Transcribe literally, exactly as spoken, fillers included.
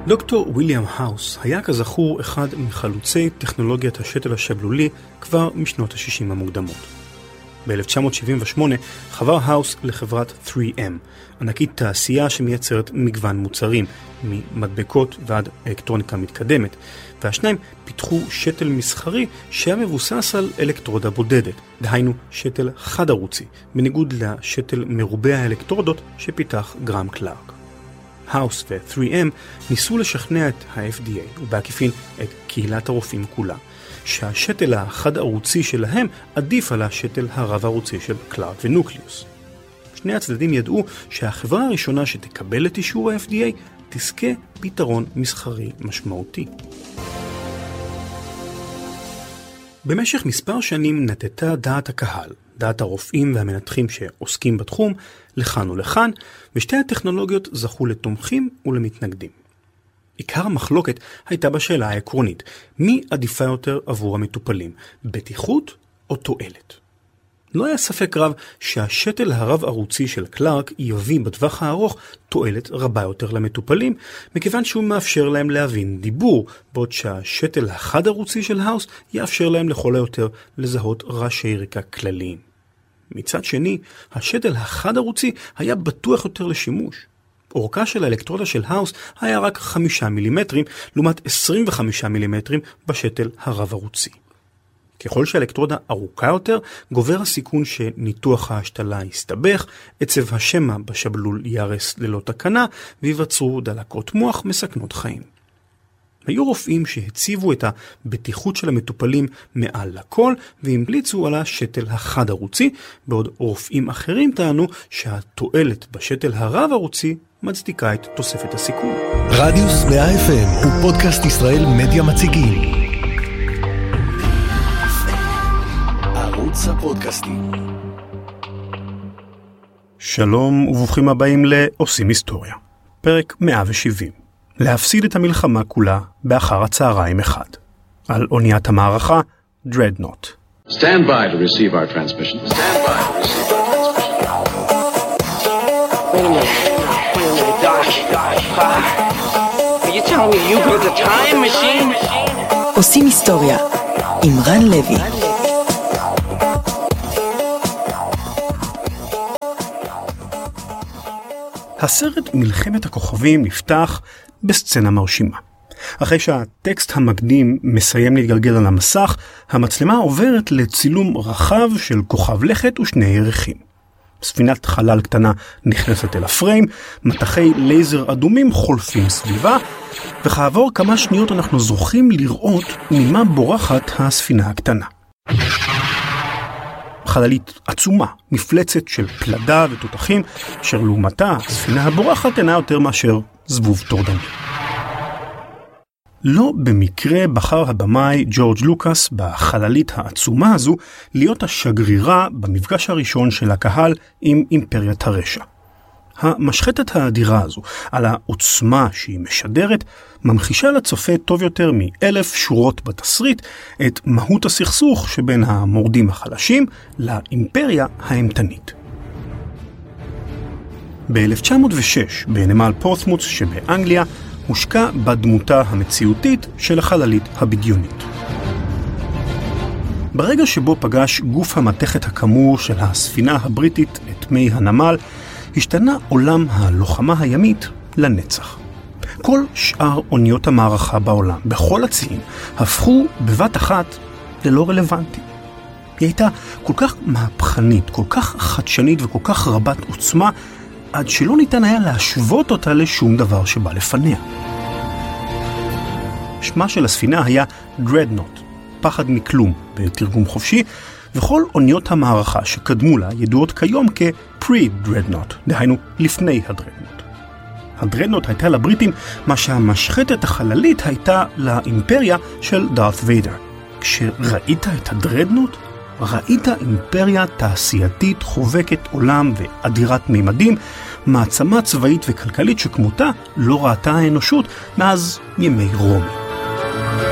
דוקטור ויליאם האוס היה כזכור אחד מחלוצי טכנולוגיית השתל השבלולי כבר משנות ה-שישים המוקדמות. ב-אלף תשע מאות שבעים ושמונה חבר האוס לחברת תרי אם, ענקית תעשייה שמייצרת מגוון מוצרים, ממדבקות ועד אלקטרוניקה מתקדמת, והשניים פיתחו שתל מסחרי שהיה מבוסס על אלקטרודה בודדת, דהיינו שתל חד ערוצי, בניגוד לשתל מרובה האלקטרודות שפיתח גרם קלארק. האוס ו-תרי אם ניסו לשכנע את ה-אף די איי ובעקיפין את קהילת הרופאים כולה, שהשתל החד ערוצי שלהם עדיף על השתל הרב ערוצי של קלארק ונוקליוס. שני הצדדים ידעו שהחברה הראשונה שתקבל את אישור ה-אף די איי תזכה פתרון מסחרי משמעותי. במשך מספר שנים נתתה דעת הקהל, דעת הרופאים והמנתחים שעוסקים בתחום, לכאן ולכאן, ושתי הטכנולוגיות זכו לתומכים ולמתנגדים. עיקר המחלוקת הייתה בשאלה העקרונית, מי עדיפה יותר עבור המטופלים, בטיחות או תועלת? לא היה ספק רב שהשתל הרב ערוצי של קלארק יביא בטווח הארוך תועלת רבה יותר למטופלים, מכיוון שהוא מאפשר להם להבין דיבור, בעוד שהשתל החד ערוצי של האוס יאפשר להם לכל היותר לזהות רעשי רקע כלליים. מצד שני, השתל החד ערוצי היה בטוח יותר לשימוש. אורכה של האלקטרודה של האוס היה רק חמישה מילימטרים, לעומת עשרים וחמישה מילימטרים בשתל הרב ערוצי. ככל שהאלקטרודה ארוכה יותר, גובר הסיכון שניתוח ההשתלה יסתבך, עצב השמע בשבלול ירס ללא תקנה, ויווצרו דלקות מוח מסכנות חיים. היו רופאים שהציבו את הבטיחות של המטופלים מעל לכל, והמליצו על השתל החד ערוצי, בעוד רופאים אחרים טענו שהתועלת בשתל הרב ערוצי מצדיקה את תוספת הסיכון. רדיוס מאה אף אם הוא פודקאסט ישראל מדיה מציגים. ערוץ הפודקאסטים. שלום וברוכים הבאים לעושים היסטוריה. פרק מאה ושבעים. להפסיד את המלחמה כולה באחר הצהריים אחד. על אוניית המערכה, Dreadnought. Stand by to receive our transmission. Stand by to receive our transmission. Wait a minute. Wait a minute, Doc. Doc. Are you telling me you built a time machine? עושים היסטוריה עם רן לוי. הסרט מלחמת הכוכבים נפתח בסצנה מרשימה. אחרי שהטקסט המקדים מסיים להתגלגל על המסך, המצלמה עוברת לצילום רחב של כוכב לכת ושני ירחים. ספינת חלל קטנה נכנסת אל הפריים, מטחי לייזר אדומים חולפים סביבה, וכעבור כמה שניות אנחנו זוכים לראות ממה בורחת הספינה הקטנה. חללית עצומה, מפלצת של פלדה ותותחים, אשר לעומתה הספינה הבורחת אינה יותר מאשר זבוב טורדני. לא במקרה בחר הבמאי ג'ורג' לוקאס בחללית העצומה הזו להיות השגרירה במפגש הראשון של הקהל עם אימפריית הרשע. המשחטת האדירה הזו, על העוצמה שהיא משדרת, ממחישה לצופה טוב יותר מאלף שורות בתסריט את מהות הסכסוך שבין המורדים החלשים לאימפריה האימתנית. ב-אלף תשע מאות ושש, בנמל פורטסמות' שבאנגליה, הושקע בדמותה המציאותית של החללית הבדיונית. ברגע שבו פגש גוף המתכת הכמור של הספינה הבריטית את מי הנמל, השתנה עולם הלוחמה הימית לנצח. כל שאר אוניות המערכה בעולם, בכל הציים, הפכו בבת אחת ללא רלוונטי. היא הייתה כל כך מהפכנית, כל כך חדשנית וכל כך רבת עוצמה, עד שלא ניתן היה להשוות אותה לשום דבר שבא לפניה. שמה של הספינה היה Dreadnought, פחד מכלום בתרגום חופשי, וכל אוניות המערכה שקדמו לה ידועות כיום כ-Pre-Dreadnought, דהיינו לפני הדרדנוט. הדרדנוט הייתה לבריטים מה שהמשחטת החללית הייתה לאימפריה של דארת ויידר. כשראית את הדרדנוט, ראית אימפריה תעשייתית חובקת עולם ואדירת מימדים, מעצמה צבאית וכלכלית שכמותה לא ראתה האנושות מאז ימי רומי.